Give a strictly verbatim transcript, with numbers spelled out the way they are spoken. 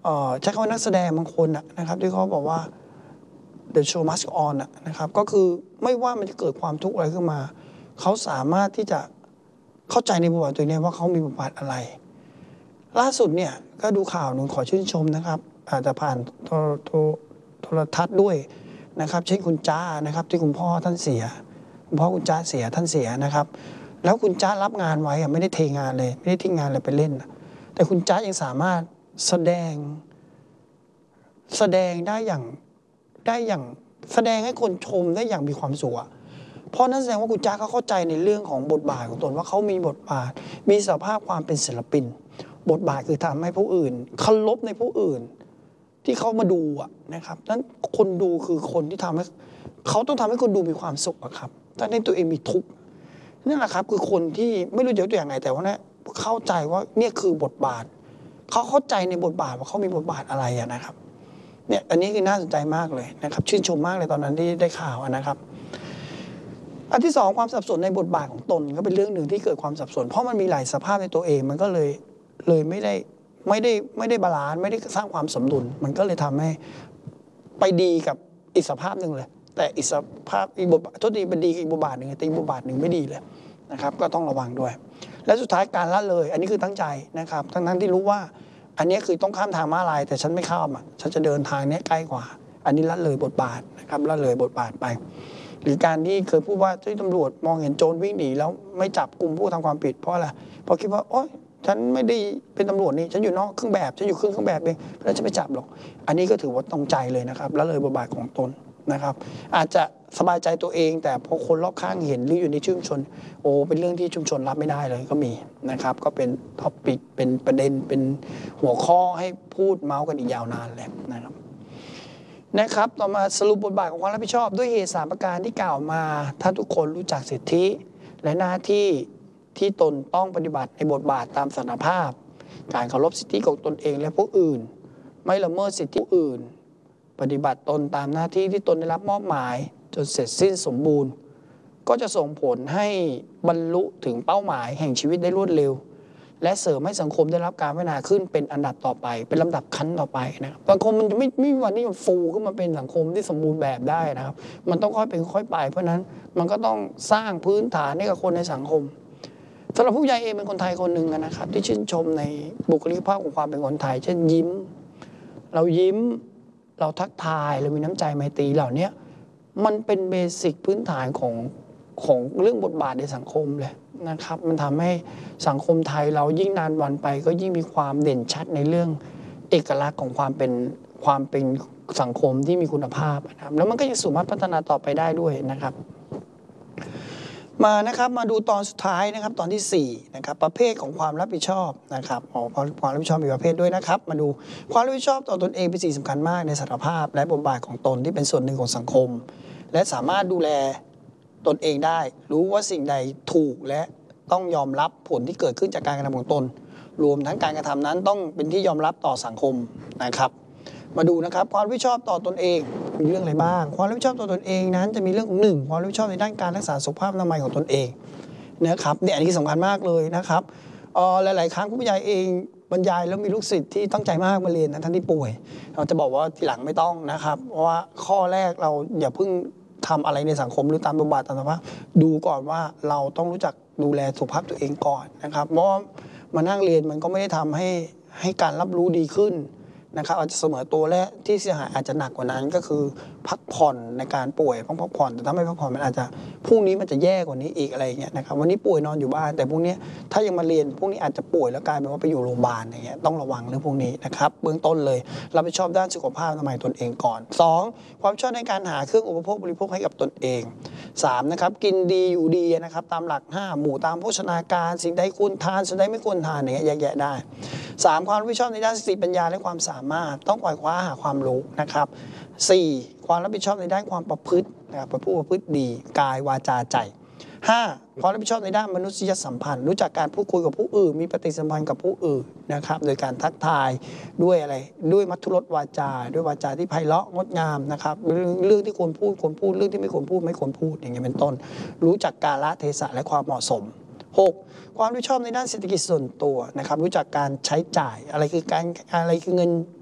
ใช้คำว่านักแสดงบางคนนะครับที่เขาบอกว่า the show must go on นะครับก็คือไม่ว่ามันจะเกิดความทุกข์อะไรขึ้นมาเขาสามารถที่จะเข้าใจในบทบาทตัวเองว่าเขามีบทบาทอะไรล่าสุดเนี่ยก็ดูข่าวหนึ่งขอชื่นชมนะครับอาจจะผ่านโทรโทรทัศน์ด้วยนะครับเช่นคุณจ้านะครับที่คุณพ่อท่านเสียคุณพ่อคุณจ้าเสียท่านเสียนะครับแล้วคุณจ้ารับงานไว้ไม่ได้เทงานเลยไม่ได้ทิ้งงานเลยไปเล่นแต่คุณจ้ายังสามารถแสดงแสดงได้อย่างได้อย่างแสดงให้คนชมได้อย่างมีความสุขเพราะนั้นแสดงว่าคุณจ้าเขาเข้าใจในเรื่องของบทบาทของตนว่าเขามีบทบาทมีสภาพความเป็นศิลปินบทบาทคือทำให้ผู้อื่นเคารพในผู้อื่นที่เขามาดูนะครับนั้นคนดูคือคนที่ทำให้เขาต้องทำให้คนดูมีความสุขครับถ้าในตัวเองมีทุกข์นั่นแหละครับคือคนที่ไม่รู้จะยกตัวอย่างไงแต่ว่าเนี่ยเข้าใจว่าเนี่ยคือบทบาทเขาเข้าใจในบทบาทว่าเขามีบทบาทอะไรนะครับเนี่ยอันนี้คือน่าสนใจมากเลยนะครับชื่นชมมากเลยตอนนั้นที่ได้ข่าวนะครับอันที่สองความสับสนในบทบาทของตนก็เป็นเรื่องหนึ่งที่เกิดความสับสนเพราะมันมีหลายสภาพในตัวเองมันก็เลยเลยไม่ได้ไม่ได้ไม่ได้บาลานซ์ไม่ได้สร้างความสมดุลมันก็เลยทำให้ไปดีกับอีกสภาพหนึ่งเลยแต่อีกสภาพอีกบทบาททุกทีเป็นดีกับอีกบทบาทหนึ่งแต่อีกบทบาทหนึ่งไม่ดีเลยนะครับก็ต้องระวังด้วยและสุดท้ายการละเลยอันนี้คือตั้งใจนะครับทั้งนั้นที่รู้ว่าอันนี้คือต้องข้ามทางม้าลายแต่ฉันไม่ข้ามอ่ะฉันจะเดินทางนี้ใกล้กว่าอันนี้ละเลยบทบาทนะครับละเลยบทบาทไปหรือการที่เคยพูดว่าที่ตำรวจมองเห็นโจรวิ่งหนีแล้วไม่จับกลุ่มผู้ทำความผิดเพราะอะไรเพราะคิดว่าโอ๊ยฉันไม่ได้เป็นตำรวจนี่ฉันอยู่นอกเครื่องแบบฉันอยู่ครึ่งเครื่องแบบเองแล้วจะไปจับหรอกอันนี้ก็ถือว่าตรงใจเลยนะครับละเลยบทบาทของตนนะครับอาจจะสบายใจตัวเองแต่พอคนรอบข้างเห็นหรืออยู่ในชุมชนโอ้เป็นเรื่องที่ชุมชนรับไม่ได้เลยก็มีนะครับก็เป็นท็อปิกเป็นประเด็นเป็นหัวข้อให้พูดเมาส์กันอีกยาวนานเลยนะครับนะครับต่อมาสรุปบทบาทของความรับผิดชอบด้วยเหตุสามประการที่กล่าวมาถ้าทุกคนรู้จักสิทธิและหน้าที่ที่ตนต้องปฏิบัติในบทบาทตามสถานภาพการเคารพสิทธิของตนเองและผู้อื่นไม่ละเมิดสิทธิผู้อื่นปฏิบัติตนตามหน้าที่ที่ตนได้รับมอบหมายจนเสร็จสิ้นสมบูรณ์ก็จะส่งผลให้บรรลุถึงเป้าหมายแห่งชีวิตได้รวดเร็วและเสริมให้สังคมได้รับการพัฒนาขึ้นเป็นอันดับต่อไปเป็นลำดับขั้นต่อไปนะครับสังคมมันจะไม่ไม่วันนี้มันฟูขึ้นมาเป็นสังคมที่สมบูรณ์แบบได้นะครับมันต้องค่อยเป็นค่อยไปเพราะนั้นมันก็ต้องสร้างพื้นฐานให้กับคนในสังคมสำหรับผู้ใหญ่เองเป็นคนไทยคนหนึ่งนะครับที่ชื่นชมในบุคลิกภาพของความเป็นคนไทยเช่นยิ้มเรายิ้มเราทักทายเรามีน้ำใจไมตรีเหล่านี้มันเป็นเบสิกพื้นฐานของของเรื่องบทบาทในสังคมเลยนะครับมันทำให้สังคมไทยเรายิ่งนานวันไปก็ยิ่งมีความเด่นชัดในเรื่องเอกลักษณ์ของความเป็นความเป็นสังคมที่มีคุณภาพนะครับแล้วมันก็ยังสามารถพัฒนาต่อไปได้ด้วยนะครับมานะครับมาดูตอนสุดท้ายนะครับตอนที่สี่นะครับประเภทของความรับผิดชอบนะครับอ๋อความรับผิดชอบมีประเภทด้วยนะครับมาดูความรับผิดชอบต่อตนเองเป็นสิ่งสำคัญมากในสถานภาพและบทบาทของตนที่เป็นส่วนหนึ่งของสังคมและสามารถดูแลตนเองได้รู้ว่าสิ่งใดถูกและต้องยอมรับผลที่เกิดขึ้นจากการกระทำของตนรวมทั้งการกระทำนั้นต้องเป็นที่ยอมรับต่อสังคมนะครับมาดูนะครับความรับผิดชอบต่อตนเองมีเรื่องอะไรบ้างความรับผิดชอบต่อตนเองนั้นจะมีเรื่องของหนึ่งความรับผิดชอบในด้านการรักษาสุขภาพอนามัยของตนเองนะครับเนี่ยอันนี้สำคัญมากเลยนะครับเอ่อหลายๆครั้งผู้บรรยายเองบรรยายแล้วมีลูกศิษย์ที่ตั้งใจมากมาเรียนนะท่านที่ป่วยเราจะบอกว่าทีหลังไม่ต้องนะครับเพราะว่าข้อแรกเราอย่าเพิ่งทำอะไรในสังคมหรือตามบทบาทตามสภาพดูก่อนว่าเราต้องรู้จักดูแลสุขภาพตัวเองก่อนนะครับเพราะมานั่งเรียนมันก็ไม่ได้ทำให้ให้การรับรู้ดีขึ้นนะครับอาจจะเสมอตัวและที่เสียหายอาจจะหนักกว่านั้นก็คือพักผ่อนในการป่วยต้องพักผ่อนแต่ถ้าไม่พักผ่อนมันอาจจะพรุ่งนี้มันจะแย่กว่านี้อีกอะไรเงี้ยนะครับวันนี้ป่วยนอนอยู่บ้านแต่พรุ่งนี้ถ้ายังมาเรียนพรุ่งนี้อาจจะป่วยแล้วกลายเป็นว่าไปอยู่โรงพยาบาลอย่างเงี้ยต้องระวังเรื่องพวกนี้นะครับเบื้องต้นเลยรับผิดชอบด้านสุขภาพอนามัยตนเองก่อนสองความชอบในการหาเครื่องอุปโภคบริโภคให้กับตนเองสามนะครับกินดีอยู่ดีนะครับตามหลักห้าหมู่ตามโภชนาการสิ่งใดควรทานสิ่งใดไม่ควรทานอย่างเงี้ยแยกแยะได้สามความรับผิดชอบในด้านสติปัญญาและความสามารถต้องปล่อยคว้าหาความรู้นะครับสี่ความรับผิดชอบในด้านความประพฤตินะครับประพฤติประพฤติดีกายวาจาใจห้าความรับผิดชอบในด้านมนุษยสัมพันธ์รู้จักการพูดคุยกับผู้อื่นมีปฏิสัมพันธ์กับผู้อื่นนะครับโดยการทักทายด้วยอะไรด้วยมัธรสวาจาด้วยวาจาที่ไพเราะงดงามนะครับเรื่องเรื่องที่ควรพูดควรพูดเรื่องที่ไม่ควรพูดไม่ควรพูดอย่างเงี้ยเป็นต้นรู้จักกาลเทศะและความเหมาะสมหกความรับผิดชอบในด้านเศรษฐกิจส่วนตัวนะครับรู้จักการใช้จ่ายอะไรคือการอะไรคือเงิน